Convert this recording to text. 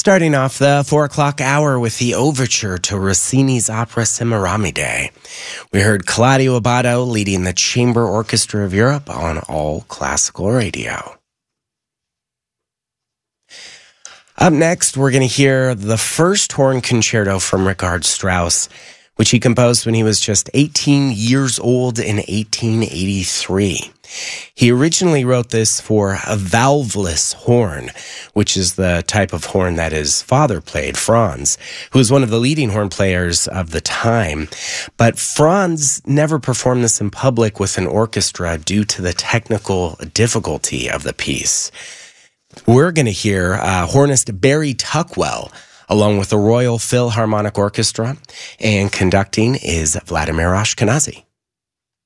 Starting off the 4 o'clock hour with the overture to Rossini's opera Semiramide. We heard Claudio Abbado leading the Chamber Orchestra of Europe on All Classical Radio. Up next, we're going to hear the first horn concerto from Richard Strauss, which he composed when he was just 18 years old in 1883. He originally wrote this for a valveless horn, which is the type of horn that his father played, Franz, who was one of the leading horn players of the time. But Franz never performed this in public with an orchestra due to the technical difficulty of the piece. We're going to hear hornist Barry Tuckwell, along with the Royal Philharmonic Orchestra, and conducting is Vladimir Ashkenazy.